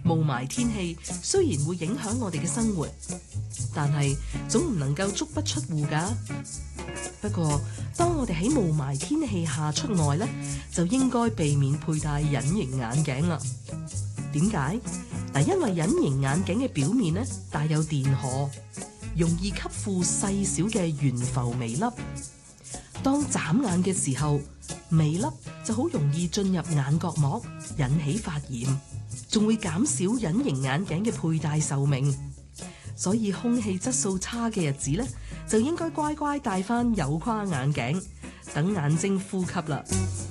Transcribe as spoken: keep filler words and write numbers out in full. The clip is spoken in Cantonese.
霧霾天氣雖然會影響我哋嘅生活，但係總唔能夠足不出戶㗎。不過，當我哋喺霧霾天氣下出外呢，就應該避免佩戴隱形眼鏡啦。點解？嗱，因為隱形眼鏡嘅表面呢帶有電荷，容易吸附細小嘅懸浮微粒。當眨眼嘅時候，微粒就好容易進入眼角膜，引起發炎，仲會減少隱形眼鏡嘅佩戴壽命。所以空氣質素差嘅日子呢，就應該乖乖戴返有框眼鏡，等眼睛呼吸啦。